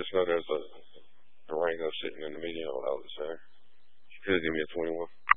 just know there's a Durango sitting in the median allowed, sir. Could give me a 21.